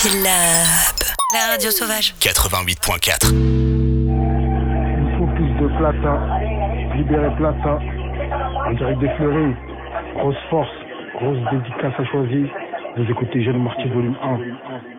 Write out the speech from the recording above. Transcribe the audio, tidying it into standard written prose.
Club. La radio sauvage. 88.4. Il faut plus de Plata. Libérer Plata. En direct des Fleuries. Grosse force. Grosse dédicace à choisir. Vous écoutez Jeune Marty volume 1.